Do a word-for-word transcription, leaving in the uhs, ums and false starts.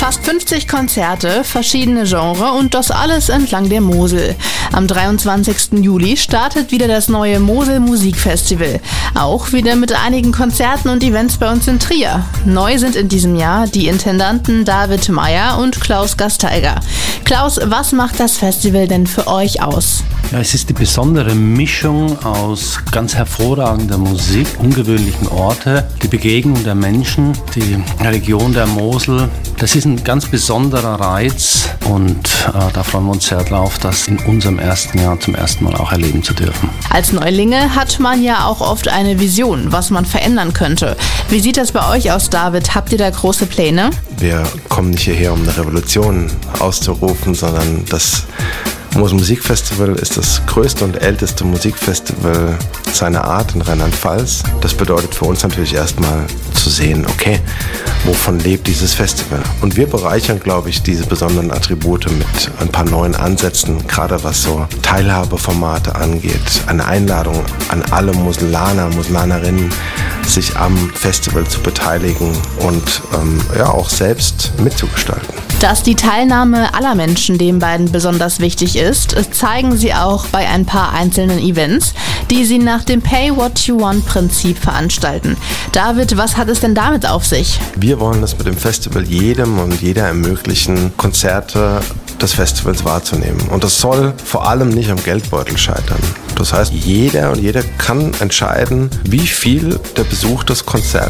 Fast fünfzig Konzerte, verschiedene Genres und das alles entlang der Mosel. Am dreiundzwanzigsten Juli startet wieder das neue Mosel Musikfestival. Auch wieder mit einigen Konzerten und Events bei uns in Trier. Neu sind in diesem Jahr die Intendanten David Meyer und Klaus Gasteiger. Klaus, was macht das Festival denn für euch aus? Ja, es ist die besondere Mischung aus ganz hervorragender Musik, ungewöhnlichen Orte, die Begegnung der Menschen, die Region der Mosel. Das ist ein ganz besonderer Reiz und äh, da freuen wir uns sehr drauf, das in unserem ersten Jahr zum ersten Mal auch erleben zu dürfen. Als Neulinge hat man ja auch oft eine Vision, was man verändern könnte. Wie sieht das bei euch aus, David? Habt ihr da große Pläne? Wir kommen nicht hierher, um eine Revolution auszurufen, sondern das Mosel Musikfestival ist das größte und älteste Musikfestival seiner Art in Rheinland-Pfalz. Das bedeutet für uns natürlich erstmal zu sehen, okay, wovon lebt dieses Festival? Und wir bereichern, glaube ich, diese besonderen Attribute mit ein paar neuen Ansätzen, gerade was so Teilhabeformate angeht. Eine Einladung an alle Moselaner, Moselanerinnen, sich am Festival zu beteiligen und ähm, ja auch selbst mitzugestalten. Dass die Teilnahme aller Menschen den beiden besonders wichtig ist, zeigen sie auch bei ein paar einzelnen Events, die sie nach dem Pay-What-You-Want-Prinzip veranstalten. David, was hat es denn damit auf sich? Wir wollen es mit dem Festival jedem und jeder ermöglichen, Konzerte des Festivals wahrzunehmen. Und das soll vor allem nicht am Geldbeutel scheitern. Das heißt, jeder und jeder kann entscheiden, wie viel der Besuch des Konzerts